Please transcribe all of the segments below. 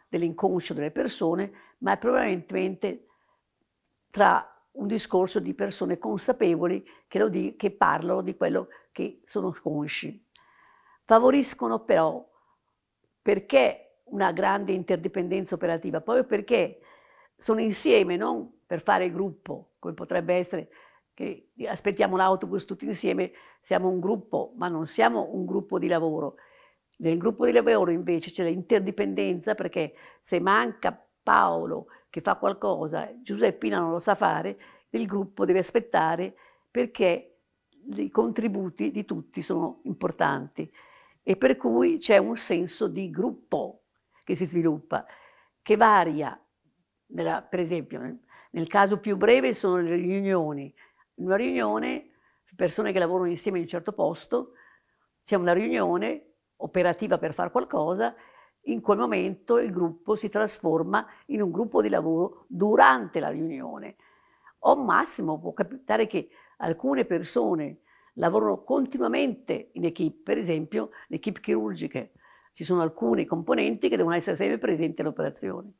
dell'inconscio delle persone, ma è probabilmente tra un discorso di persone consapevoli che parlano di quello che sono consci. Favoriscono però, perché una grande interdipendenza operativa? Proprio perché sono insieme, non per fare gruppo, come potrebbe essere che aspettiamo l'autobus tutti insieme, siamo un gruppo, ma non siamo un gruppo di lavoro. Nel gruppo di lavoro invece c'è l'interdipendenza, perché se manca Paolo che fa qualcosa, Giuseppina non lo sa fare, il gruppo deve aspettare perché i contributi di tutti sono importanti e per cui c'è un senso di gruppo che si sviluppa, che varia. Per esempio, nel caso più breve sono le riunioni. In una riunione, persone che lavorano insieme in un certo posto, c'è una riunione operativa per fare qualcosa, in quel momento il gruppo si trasforma in un gruppo di lavoro durante la riunione. O massimo può capitare che alcune persone lavorano continuamente in equipe, per esempio le equipe chirurgiche. Ci sono alcuni componenti che devono essere sempre presenti all'operazione.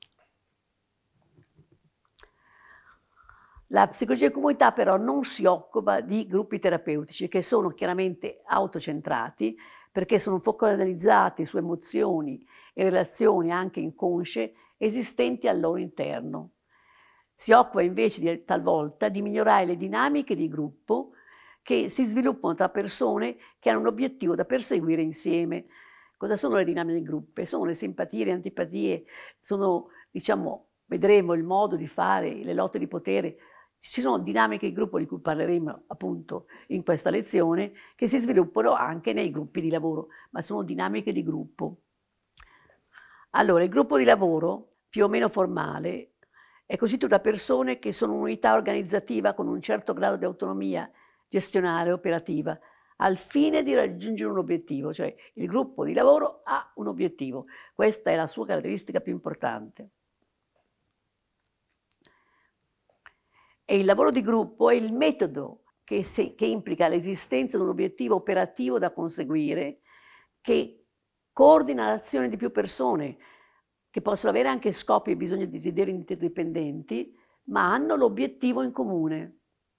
La psicologia di comunità però non si occupa di gruppi terapeutici che sono chiaramente autocentrati perché sono focalizzati su emozioni e relazioni anche inconsce esistenti al loro interno. Si occupa invece talvolta di migliorare le dinamiche di gruppo che si sviluppano tra persone che hanno un obiettivo da perseguire insieme. Cosa sono le dinamiche di gruppo? Sono le simpatie, le antipatie, sono, vedremo il modo di fare, le lotte di potere. Ci sono dinamiche di gruppo di cui parleremo appunto in questa lezione che si sviluppano anche nei gruppi di lavoro, ma sono dinamiche di gruppo. Allora, il gruppo di lavoro più o meno formale è costituito da persone che sono un'unità organizzativa con un certo grado di autonomia gestionale, operativa, al fine di raggiungere un obiettivo, cioè il gruppo di lavoro ha un obiettivo. Questa è la sua caratteristica più importante. E il lavoro di gruppo è il metodo che implica l'esistenza di un obiettivo operativo da conseguire, che coordina l'azione di più persone, che possono avere anche scopi e bisogni e desideri interdipendenti, ma hanno l'obiettivo in comune.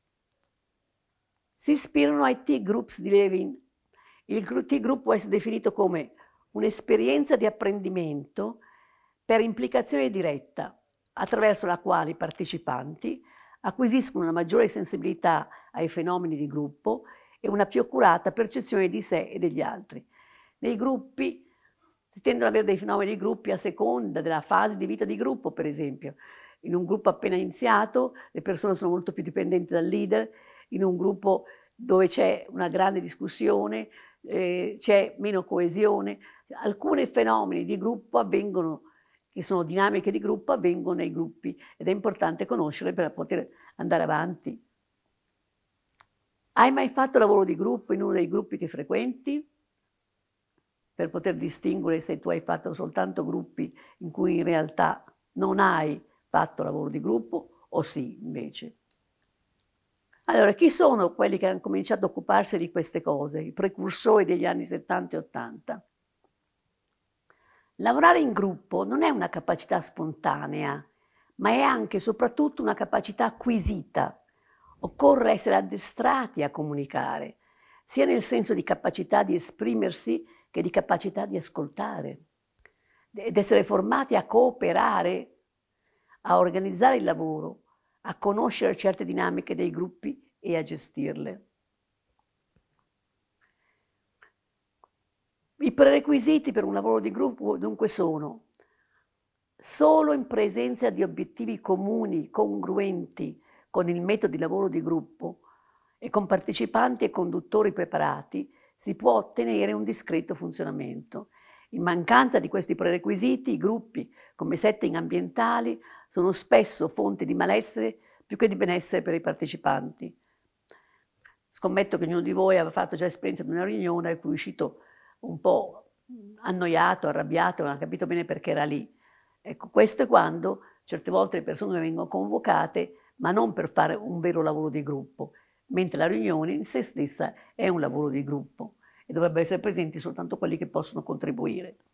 Si ispirano ai T-Groups di Levin. Il T-Group può essere definito come un'esperienza di apprendimento per implicazione diretta, attraverso la quale i partecipanti acquisiscono una maggiore sensibilità ai fenomeni di gruppo e una più accurata percezione di sé e degli altri. Nei gruppi si tendono ad avere dei fenomeni di gruppi a seconda della fase di vita di gruppo, per esempio. In un gruppo appena iniziato le persone sono molto più dipendenti dal leader, in un gruppo dove c'è una grande discussione, c'è meno coesione. Alcuni fenomeni di gruppo avvengono, che sono dinamiche di gruppo, avvengono nei gruppi ed è importante conoscerle per poter andare avanti. Hai mai fatto lavoro di gruppo in uno dei gruppi che frequenti? Per poter distinguere se tu hai fatto soltanto gruppi in cui in realtà non hai fatto lavoro di gruppo o sì, invece. Allora, chi sono quelli che hanno cominciato a occuparsi di queste cose, i precursori degli anni 70 e 80? Lavorare in gruppo non è una capacità spontanea, ma è anche e soprattutto una capacità acquisita. Occorre essere addestrati a comunicare, sia nel senso di capacità di esprimersi che di capacità di ascoltare, ed essere formati a cooperare, a organizzare il lavoro, a conoscere certe dinamiche dei gruppi e a gestirle. I prerequisiti per un lavoro di gruppo dunque sono: solo in presenza di obiettivi comuni, congruenti con il metodo di lavoro di gruppo e con partecipanti e conduttori preparati, si può ottenere un discreto funzionamento. In mancanza di questi prerequisiti, i gruppi, come setting ambientali, sono spesso fonte di malessere più che di benessere per i partecipanti. Scommetto che ognuno di voi aveva fatto già esperienza di una riunione a cui è uscito un po' annoiato, arrabbiato, non ha capito bene perché era lì. Ecco, questo è quando certe volte le persone vengono convocate, ma non per fare un vero lavoro di gruppo, mentre la riunione in sé stessa è un lavoro di gruppo e dovrebbero essere presenti soltanto quelli che possono contribuire.